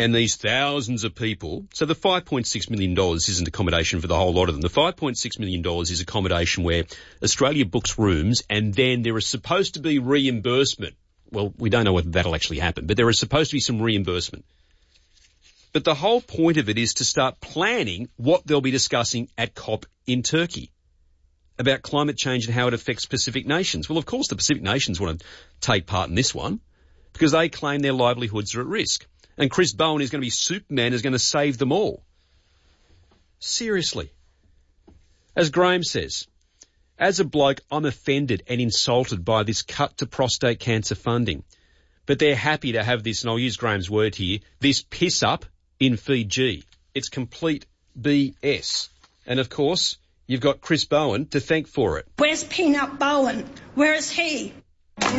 and these thousands of people, so the $5.6 million isn't accommodation for the whole lot of them. The $5.6 million is accommodation where Australia books rooms and then there is supposed to be reimbursement. Well, we don't know whether that'll actually happen, but there is supposed to be some reimbursement. But the whole point of it is to start planning what they'll be discussing at COP in Turkey about climate change and how it affects Pacific nations. Well, of course, the Pacific nations want to take part in this one because they claim their livelihoods are at risk. And Chris Bowen is going to be Superman, is going to save them all. Seriously. As Graham says, as a bloke, I'm offended and insulted by this cut to prostate cancer funding. But they're happy to have this, and I'll use Graham's word here, this piss up in Fiji. It's complete BS. And of course, you've got Chris Bowen to thank for it. Where's Peanut Bowen? Where is he?